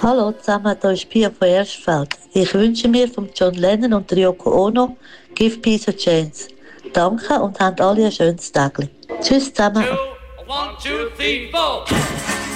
Hallo zusammen, hier ist Pia von Erschfeld. Ich wünsche mir von John Lennon und der Yoko Ono «Give Peace a Chance». Danke und habt alle ein schönes Tag. Tschüss zusammen. Two, one, two, three, four.